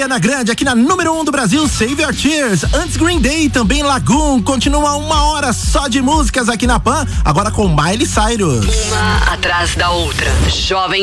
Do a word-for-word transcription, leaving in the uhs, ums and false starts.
Ariana Grande aqui na número um do Brasil, Save Your Tears. Antes Green Day, também Lagoon. Continua uma hora só de músicas aqui na Pan, agora com Miley Cyrus. Uma atrás da outra. Jovem